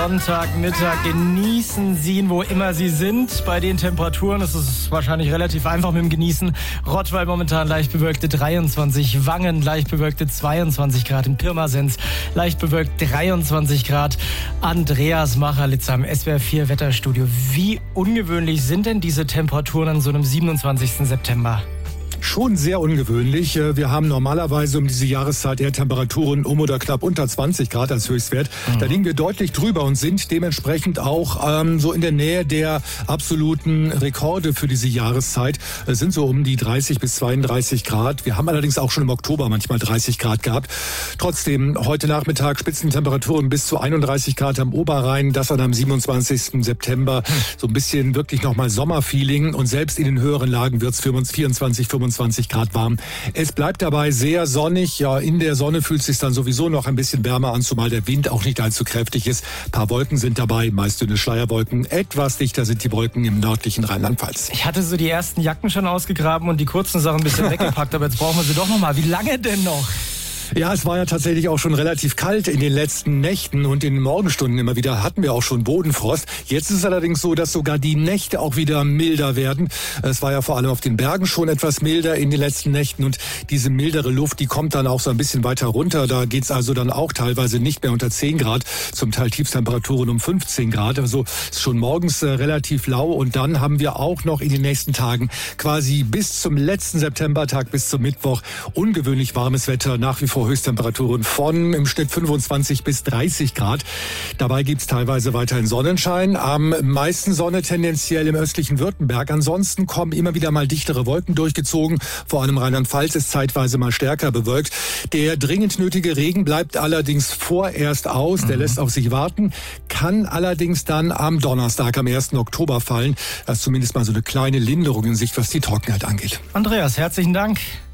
Sonntagmittag genießen Sie ihn, wo immer Sie sind. Bei den Temperaturen ist es wahrscheinlich relativ einfach mit dem Genießen. Rottweil momentan leicht bewölkte 23, Wangen leicht bewölkte 22 Grad, in Pirmasens leicht bewölkt 23 Grad. Andreas Machalitz am SWR 4 Wetterstudio. Wie ungewöhnlich sind denn diese Temperaturen an so einem 27. September? Schon sehr ungewöhnlich. Wir haben normalerweise um diese Jahreszeit eher Temperaturen um oder knapp unter 20 Grad als Höchstwert. Da liegen wir deutlich drüber und sind dementsprechend auch so in der Nähe der absoluten Rekorde für diese Jahreszeit. Es sind so um die 30 bis 32 Grad. Wir haben allerdings auch schon im Oktober manchmal 30 Grad gehabt. Trotzdem heute Nachmittag Spitzentemperaturen bis zu 31 Grad am Oberrhein. Das dann am 27. September. So ein bisschen wirklich nochmal Sommerfeeling. Und selbst in den höheren Lagen wird es für uns 24, 25 Grad warm. Es bleibt dabei sehr sonnig. Ja, in der Sonne fühlt es sich dann sowieso noch ein bisschen wärmer an, zumal der Wind auch nicht allzu kräftig ist. Ein paar Wolken sind dabei, meist dünne Schleierwolken. Etwas dichter sind die Wolken im nördlichen Rheinland-Pfalz. Ich hatte so die ersten Jacken schon ausgegraben und die kurzen Sachen ein bisschen weggepackt, aber jetzt brauchen wir sie doch nochmal. Wie lange denn noch? Ja, es war ja tatsächlich auch schon relativ kalt in den letzten Nächten und in den Morgenstunden immer wieder hatten wir auch schon Bodenfrost. Jetzt ist es allerdings so, dass sogar die Nächte auch wieder milder werden. Es war ja vor allem auf den Bergen schon etwas milder in den letzten Nächten und diese mildere Luft, die kommt dann auch so ein bisschen weiter runter. Da geht's also dann auch teilweise nicht mehr unter 10 Grad, zum Teil Tiefstemperaturen um 15 Grad. Also ist schon morgens relativ lau und dann haben wir auch noch in den nächsten Tagen quasi bis zum letzten Septembertag, bis zum Mittwoch ungewöhnlich warmes Wetter, nach wie vor Höchsttemperaturen von im Schnitt 25 bis 30 Grad. Dabei gibt's teilweise weiterhin Sonnenschein. Am meisten Sonne tendenziell im östlichen Württemberg. Ansonsten kommen immer wieder mal dichtere Wolken durchgezogen. Vor allem Rheinland-Pfalz ist zeitweise mal stärker bewölkt. Der dringend nötige Regen bleibt allerdings vorerst aus. Der lässt auf sich warten. Kann allerdings dann am Donnerstag, am 1. Oktober fallen. Das ist zumindest mal so eine kleine Linderung in Sicht, was die Trockenheit angeht. Andreas, herzlichen Dank.